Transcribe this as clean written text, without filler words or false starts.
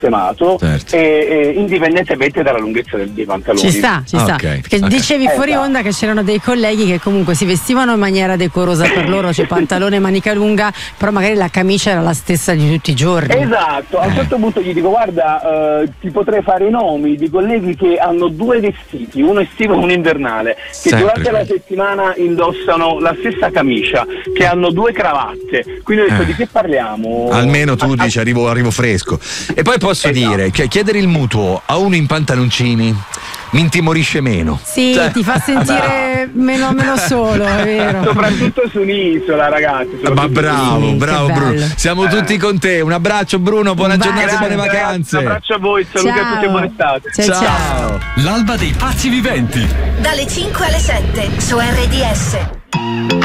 sistemato, certo. Indipendentemente dalla lunghezza dei pantaloni. Ci sta. Perché dicevi fuori onda che c'erano dei colleghi che comunque si vestivano in maniera decorosa per loro, cioè pantalone manica lunga, però magari la camicia era la stessa di tutti i giorni. Esatto, a un certo punto gli dico guarda, ti potrei fare i nomi di colleghi che hanno 2 vestiti, uno estivo e uno invernale, che sempre durante la settimana indossano la stessa camicia, che hanno 2 cravatte, quindi ho detto di che parliamo? Almeno tu dici arrivo fresco. E poi posso dire che chiedere il mutuo a uno in pantaloncini mi intimorisce meno. Sì, ti fa sentire meno solo, è vero. Soprattutto su un'isola, ragazzi. Ma bravo Bruno. Siamo tutti con te. Un abbraccio Bruno, buona giornata e buone vacanze. Un abbraccio a voi, saluti a tutti e buona estate. Ciao. L'alba dei pazzi viventi. Dalle 5 alle 7 su RDS.